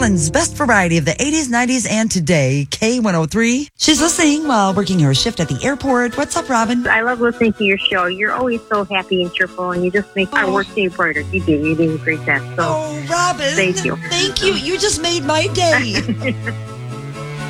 Portland's best variety of the 80s, 90s, and today, K103. She's listening while working her shift at the airport. What's up, Robin? I love listening to your show. You're always so happy and cheerful, and you just make our work day brighter. You do. You do a great job. So, Oh, Robin. thank you. Thank you. You just made my day.